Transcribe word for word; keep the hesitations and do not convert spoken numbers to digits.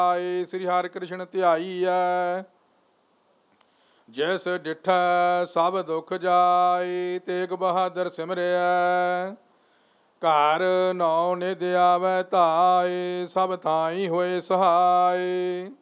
ਆਏ। ਸ੍ਰੀ ਹਰਿ ਕ੍ਰਿਸ਼ਨ ਧਿਆਈਐ, ਜਿਸ ਡਿਠੈ ਸਭ ਦੁਖ ਜਾਏ। ਤੇਗ ਬਹਾਦਰ ਸਿਮਰਿਐ, ਘਰ ਨੌ ਨਿਧ ਆਵੈ ਧਾਏ। ਸਭ ਥਾਈ ਹੋਏ ਸਹਾਏ।